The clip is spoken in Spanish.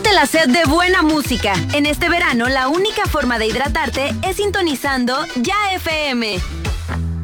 Quítate la sed de buena música. En este verano, la única forma de hidratarte es sintonizando Ya FM.